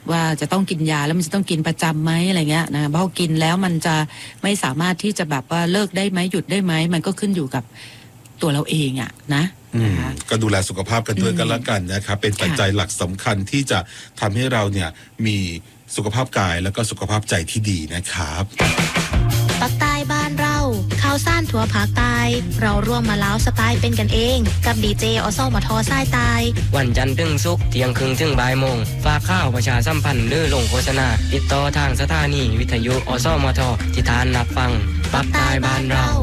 ว่าจะต้องกินยาแล้วมันจะต้องกินประจำไหมอะไรเงี้ยนะเพราะกินแล้วมันจะไม่สามารถที่จะแบบว่าเลิกได้ไหมหยุดได้ไหมมันก็ขึ้นอยู่กับตัวเราเองอะนะก็ดูแลสุขภาพกันด้วยกันแล้วกันนะครับเป็นปัจจัยหลักสำคัญที่จะทำให้เราเนี่ยมีสุขภาพกายแล้วก็สุขภาพใจที่ดีนะครับปักใต้บ้านเราข่าวซ่านทั่วภาคใต้เราร่วมมาเล้าสไตล์เป็นกันเองกับดีเจอสมทสายใต้วันจันทร์ถึงศุกร์เที่ยงครึ่งถึงบ่ายโมงฝากข่าวประชาสัมพันธ์หรือลงโฆษณาติดต่อทางสถานีวิทยุอสมทที่ทานรับฟังปักใต้บ้านเรา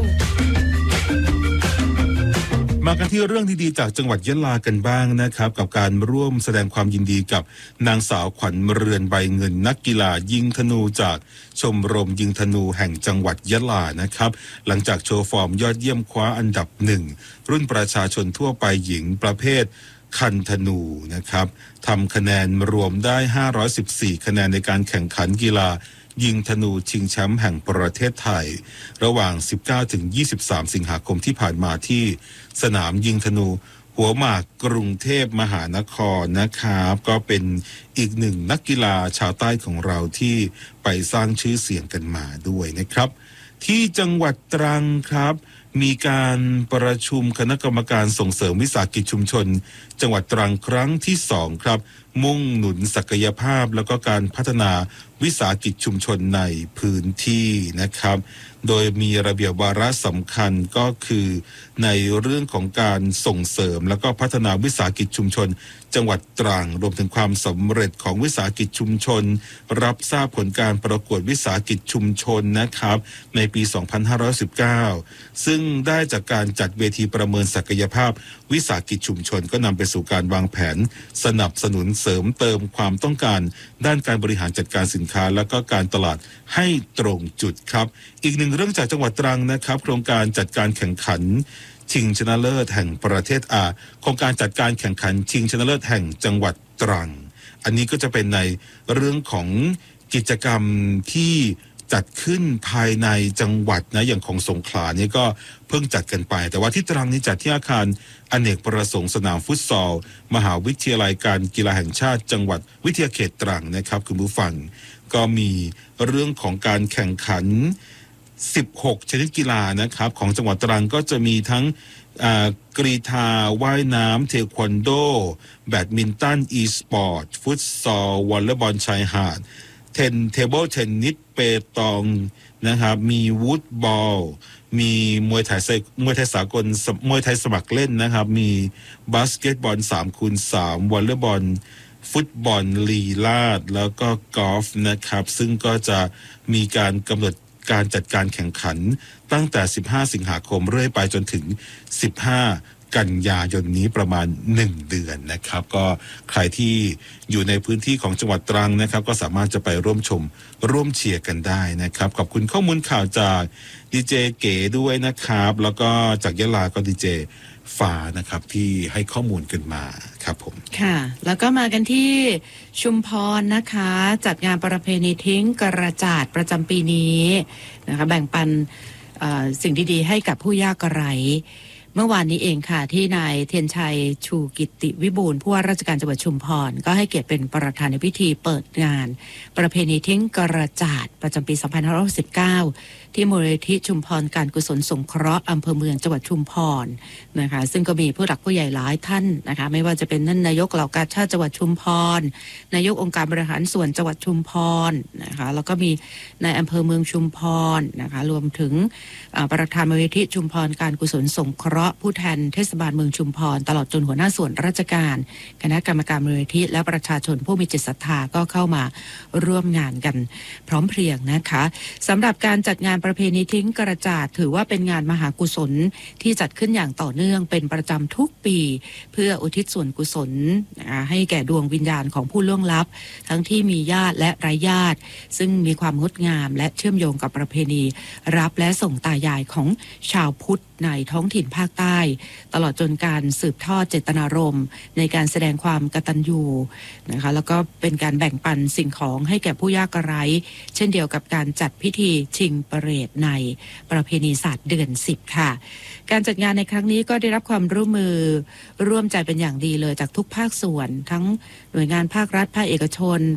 มากันที่เรื่องดีๆจากจังหวัดยะลากันบ้างนะครับกับการร่วมแสดงความยินดีกับนางสาวขวัญเรือนใบเงินนักกีฬายิงธนูจากชมรมยิงธนูแห่งจังหวัดยะลานะครับหลังจากโชว์ฟอร์มยอดเยี่ยมคว้าอันดับ1รุ่นประชาชนทั่วไปหญิงประเภทคันธนูนะครับทำคะแนนรวมได้514คะแนนในการแข่งขันกีฬายิงธนูชิงแชมป์แห่งประเทศไทยระหว่าง 19-23 สิงหาคมที่ผ่านมาที่สนามยิงธนูหัวหมากกรุงเทพมหานครนะครับก็เป็นอีกหนึ่งนักกีฬาชาวใต้ของเราที่ไปสร้างชื่อเสียงกันมาด้วยนะครับที่จังหวัดตรังครับมีการประชุมคณะกรรมการส่งเสริมวิสาหกิจชุมชนจังหวัดตรังครั้งที่2ครับมุ่งหนุนศักยภาพแล้วก็การพัฒนาวิสาหกิจชุมชนในพื้นที่นะครับโดยมีระเบียบวาระสำคัญก็คือในเรื่องของการส่งเสริมแล้วก็พัฒนาวิสาหกิจชุมชนจังหวัดตรังรวมถึงความสำเร็จของวิสาหกิจชุมชนรับทราบผลการประกวดวิสาหกิจชุมชนนะครับในปี 2519 ซึ่งได้จากการจัดเวทีประเมินศักยภาพวิสาหกิจชุมชนก็นำไปสู่การวางแผนสนับสนุนเสริมเติมความต้องการด้านการบริหารจัดการสินค้าและก็การตลาดให้ตรงจุดครับอีกหนึ่งเรื่องจากจังหวัดตรังนะครับโครงการจัดการแข่งขันชิงชนะเลิศแห่งประเทศโครงการจัดการแข่งขันชิงชนะเลิศแห่งจังหวัดตรังอันนี้ก็จะเป็นในเรื่องของกิจกรรมที่จัดขึ้นภายในจังหวัดนะอย่างของสงขลานี่ก็เพิ่งจัดกันไปแต่ว่าที่ตรังนี้จัดที่อาคารอเนกประสงค์สนามฟุตซอลมหาวิทยาลัยการกีฬาแห่งชาติจังหวัดวิทยาเขตตรังนะครับคุณผู้ฟังก็มีเรื่องของการแข่งขัน16ชนิดกีฬานะครับของจังหวัดตรังก็จะมีทั้งกรีฑาว่ายน้ำเทควันโดแบดมินตันอีสปอร์ตฟุตซอลวอลเลย์บอลชายหาดเทเบิลเทนนิสเปตองนะครับมีวูดบอลมีมวยไทยสากลมวยไทยสมัครเล่นนะครับมีบาสเกตบอล3x3วอลเลย์บอลฟุตบอลลีลาดแล้วก็กอล์ฟนะครับซึ่งก็จะมีการกำหนดการจัดการแข่งขันตั้งแต่15สิงหาคมเรื่อยไปจนถึง15กันยายนนี้ประมาณ1เดือนนะครับก็ใครที่อยู่ในพื้นที่ของจังหวัดตรังนะครับก็สามารถจะไปร่วมชมร่วมเชียร์กันได้นะครับขอบคุณข้อมูลข่าวจากดีเจเก๋ด้วยนะครับแล้วก็จากยะลาก็ดีเจฟ้านะครับที่ให้ข้อมูลกันมาครับผมค่ะแล้วก็มากันที่ชุมพรนะคะจัดงานประเพณีทิ้งกระจาดประจำปีนี้นะคะแบ่งปันสิ่งดีๆให้กับผู้ยากไร้เมื่อวานนี้เองค่ะที่นายเทียนชัยชูกิติวิบูลย์ผู้ว่าราชการจังหวัดชุมพรก็ให้เกียรติเป็นประธานในพิธีเปิดงานประเพณีทิ้งกระจาดประจำปี 2519 ที่มูลนิธิชุมพรการกุศลสงเคราะห์อำเภอเมืองจังหวัดชุมพรนะคะซึ่งก็มีผู้หลักผู้ใหญ่หลายท่านนะคะไม่ว่าจะเป็นท่านนายกเหล่ากาชาติจังหวัดชุมพรนายกองค์การบริหารส่วนจังหวัดชุมพรนะคะแล้วก็มีนายอำเภอเมืองชุมพรนะคะรวมถึงประธานมูลนิธิชุมพรการกุศลสงเคราะห์ผู้แทนเทศบาลเมืองชุมพรตลอดจนหัวหน้าส่วนราชการคณะกรรมการมูลนิธิและประชาชนผู้มีจิตศรัทธาก็เข้ามาร่วมงานกันพร้อมเพรียงนะคะสำหรับการจัดงานประเพณีทิ้งกระจาดถือว่าเป็นงานมหากุศลที่จัดขึ้นอย่างต่อเนื่องเป็นประจำทุกปีเพื่ออุทิศส่วนกุศลให้แก่ดวงวิญญาณของผู้ล่วงลับทั้งที่มีญาติและไร้ญาติซึ่งมีความงดงามและเชื่อมโยงกับประเพณีรับและส่งตายายของชาวพุทธในท้องถิ่นภาคใต้ตลอดจนการสืบทอดเจตนารมณ์ในการแสดงความกตัญญูนะคะแล้วก็เป็นการแบ่งปันสิ่งของให้แก่ผู้ยากไร้เช่นเดียวกับการจัดพิธีชิงปะเรตในประเพณีศาสตร์เดือน10ค่ะการจัดงานในครั้งนี้ก็ได้รับความร่วมมือร่วมใจเป็นอย่างดีเลยจากทุกภาคส่วนทั้งหน่วยงานภาครัฐภาคเอกชน